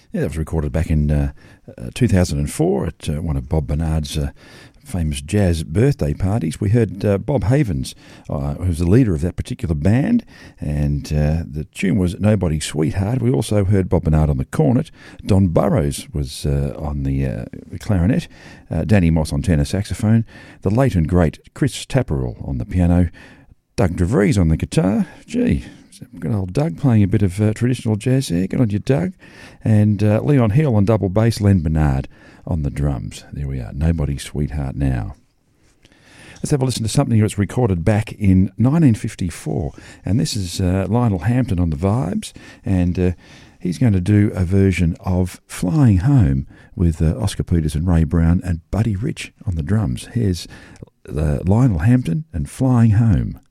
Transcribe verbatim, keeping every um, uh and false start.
Yeah, that was recorded back in uh, uh, two thousand four at uh, one of Bob Bernard's uh, famous jazz birthday parties. We heard uh, Bob Havens, uh, who was the leader of that particular band, and uh, the tune was Nobody's Sweetheart. We also heard Bob Bernard on the cornet. Don Burrows was uh, on the uh, clarinet, uh, Danny Moss on tenor saxophone, the late and great Chris Tapperell on the piano, Doug DeVries on the guitar. Gee, good old Doug playing a bit of uh, traditional jazz there. Good on you, Doug. And uh, Leon Hill on double bass, Len Bernard on the drums. There we are, Nobody's Sweetheart now. Let's have a listen to something that was recorded back in nineteen fifty-four. And this is uh, Lionel Hampton on the vibes. And uh, he's going to do a version of Flying Home with uh, Oscar Peters and Ray Brown and Buddy Rich on the drums. Here's uh, Lionel Hampton and Flying Home.